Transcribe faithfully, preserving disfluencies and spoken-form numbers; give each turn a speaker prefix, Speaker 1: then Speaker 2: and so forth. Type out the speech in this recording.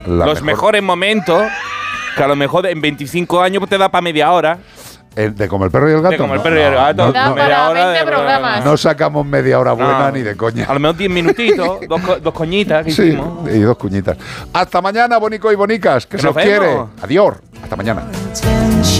Speaker 1: La
Speaker 2: los
Speaker 1: mejor-
Speaker 2: mejores momentos, que a lo mejor en veinticinco años te da para media hora.
Speaker 1: El de Como el perro y el gato.
Speaker 2: De Como el
Speaker 1: no,
Speaker 2: perro y el
Speaker 1: no,
Speaker 2: gato.
Speaker 1: no,
Speaker 3: Da
Speaker 1: no,
Speaker 3: para
Speaker 2: hora
Speaker 3: veinte
Speaker 2: de
Speaker 3: programas.
Speaker 1: no sacamos media hora buena
Speaker 2: No.
Speaker 1: ni de coña.
Speaker 2: A lo mejor diez minutitos, dos, co- dos coñitas que
Speaker 1: Sí,
Speaker 2: hicimos.
Speaker 1: y dos cuñitas. Hasta mañana, bonicos y bonicas, que
Speaker 2: Que
Speaker 1: se os
Speaker 2: nos
Speaker 1: quiere.
Speaker 2: vemos.
Speaker 1: Adiós. Hasta mañana.